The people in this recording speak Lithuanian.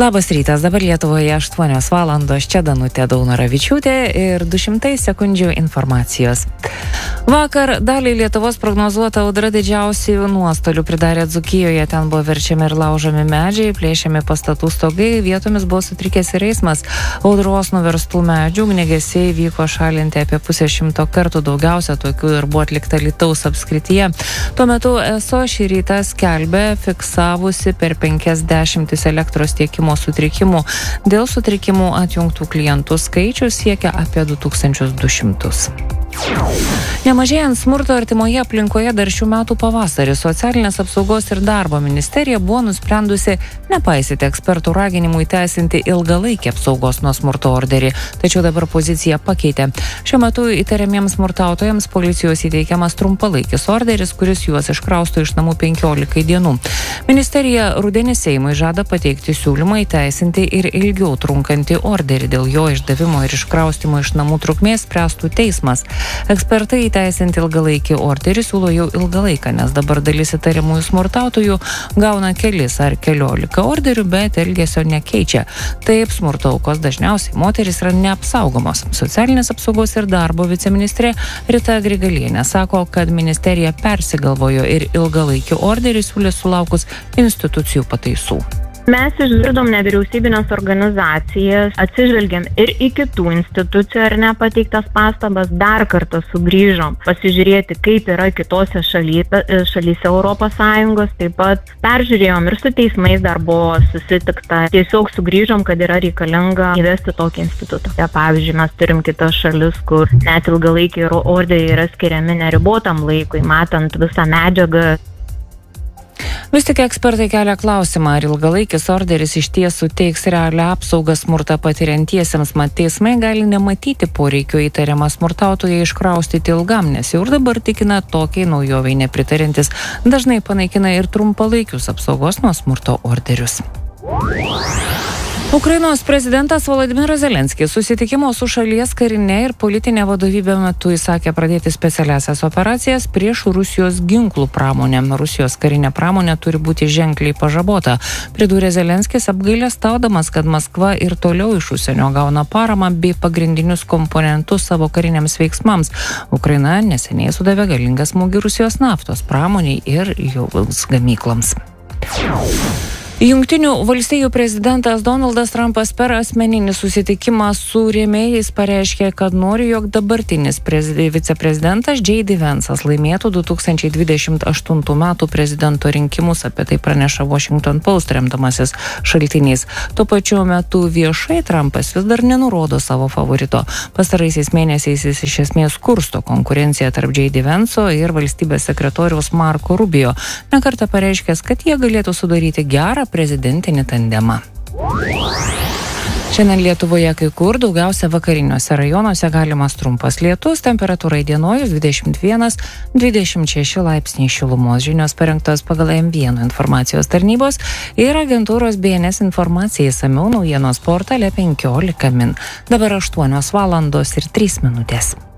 Labas rytas, dabar Lietuvoje 8 valandos, čia Danutė Daunoravičiūtė ir 200 sekundžių informacijos. Vakar daliai Lietuvos prognozuota audra didžiausių nuostolių pridarė Dzūkijoje, ten buvo verčiami ir laužami medžiai, plėšiami pastatų stogai, vietomis buvo sutrikęs ir eismas. Audros nuverstų medžių ugniagesiai vyko šalinti apie 100 kartų, daugiausia tokių ir buvo atlikta Alytaus apskrityje. Tuo metu ESO šį rytą skelbė fiksavusi per 50 elektros tiekimo sutrikimų. Dėl sutrikimų atjungtų klientų skaičius siekia apie 2200. Nemažėjant smurto artimoje aplinkoje dar šių metų pavasarį Socialinės apsaugos ir darbo ministerija buvo nusprendusi nepaisyti ekspertų raginimų įteisinti ilgalaikį apsaugos nuo smurto orderį, tačiau dabar poziciją pakeitė. Šiuo metu įtariamiems smurtautojams policijos įteikiamas trumpalaikis orderis, kuris juos iškrausto iš namų 15 dienų. Ministerija rudenį Seimui žada pateikti siūlymą įteisinti ir ilgiau trunkantį orderį. Dėl jo išdavimo ir iškraustimo iš namų trukmės spręstų teismas. Ekspertai įteisinti ilgalaikį orderį siūlo jau ilgą laiką, nes dabar dalis įtariamųjų smurtautojų gauna kelis ar 14 orderių, bet elgesio nekeičia. Taip, smurto aukos dažniausiai moterys yra neapsaugomos. Socialinės apsaugos ir darbo viceministrė Rita Grigalienė sako, kad ministerija persigalvojo ir ilgalaikį orderį siūlė sulaukus institucijų pataisų. Mes išgirdom nevyriausybinės organizacijas, atsižvelgiam ir į kitų institucijų ar nepateiktas pastabas, dar kartą sugrįžom pasižiūrėti, kaip yra kitose šalyse Europos Sąjungos, taip pat peržiūrėjom ir su teismais dar buvo susitikta. Tiesiog sugrįžom, kad yra reikalinga įvesti tokį institutą. Pavyzdžiui, mes turim kitas šalis, kur net ilgalaikiai orderiai yra skiriami neribotam laikui, matant visą medžiagą. Vis tik ekspertai kelia klausimą, ar ilgalaikis orderis iš tiesų teiks realią apsaugą smurtą patiriantiesiems, mat teismai gali nematyti poreikio įtariamą smurtautoją iškraustyti ilgam, nes jau ir dabar tikina tokiai naujoviai nepritariantis, dažnai panaikina ir trumpalaikius apsaugos nuo smurto orderius. Ukrainos prezidentas Volodymyras Zelenskis susitikimo su šalies karinė ir politinė vadovybė metu įsakė pradėti specialiasias operacijas prieš Rusijos ginklų pramonę. Rusijos karinė pramonė turi būti ženkliai pažabota. Pridūrė Zelenskis, apgailestaudamas, kad Maskva ir toliau iš užsienio gauna paramą bei pagrindinius komponentus savo kariniams veiksmams. Ukraina neseniai sudavė galingą smūgį Rusijos naftos pramoniai ir jos gamykloms. Jungtinių valstijų prezidentas Donaldas Trumpas per asmeninį susitikimą su rėmėjais pareiškė, kad nori, jog dabartinis viceprezidentas J.D. Vance'as laimėtų 2028 metų prezidento rinkimus, apie tai praneša Washington Post remdamasis šaltiniais. Tuo pačiu metu viešai Trumpas vis dar nenurodo savo favorito. Pastaraisiais mėnesiais jis iš esmės kursto konkurenciją tarp J.D. Vance'o ir valstybės sekretoriaus Marco Rubio, nekartą pareiškęs, kad jie galėtų sudaryti gerą prezidentinį tandemą. Šiandien Lietuvoje kai kur, daugiausia vakariniuose rajonuose galimas trumpas lietus, temperatūra įdienojus 21-26 laipsniai šilumos. Žinios parengtos pagal M1 informacijos tarnybos ir agentūros BNS informacijai, išsamiau naujienos portale 15 min. Dabar 8 valandos ir 3 minutės.